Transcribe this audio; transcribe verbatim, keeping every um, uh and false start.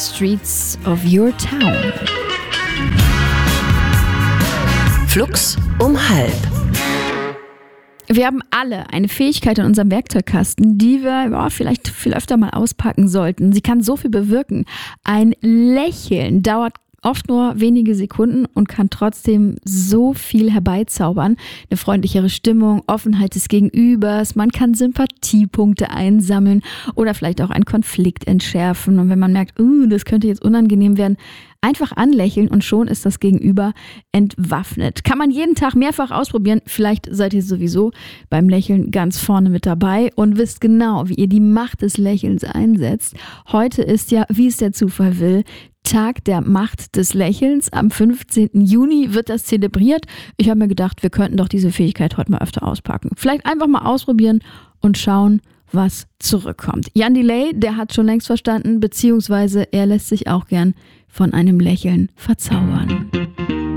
Streets of Your Town. Flux um halb. Wir haben alle eine Fähigkeit in unserem Werkzeugkasten, die wir ja, vielleicht viel öfter mal auspacken sollten. Sie kann so viel bewirken. Ein Lächeln dauert oft nur wenige Sekunden und kann trotzdem so viel herbeizaubern. Eine freundlichere Stimmung, Offenheit des Gegenübers, man kann Sympathiepunkte einsammeln oder vielleicht auch einen Konflikt entschärfen. Und wenn man merkt, uh, das könnte jetzt unangenehm werden, einfach anlächeln und schon ist das Gegenüber entwaffnet. Kann man jeden Tag mehrfach ausprobieren. Vielleicht seid ihr sowieso beim Lächeln ganz vorne mit dabei und wisst genau, wie ihr die Macht des Lächelns einsetzt. Heute ist ja, wie es der Zufall will, Tag der Macht des Lächelns. Am fünfzehnten Juni wird das zelebriert. Ich habe mir gedacht, wir könnten doch diese Fähigkeit heute mal öfter auspacken. Vielleicht einfach mal ausprobieren und schauen, was zurückkommt. Jan Delay, der hat schon längst verstanden, beziehungsweise er lässt sich auch gern von einem Lächeln verzaubern.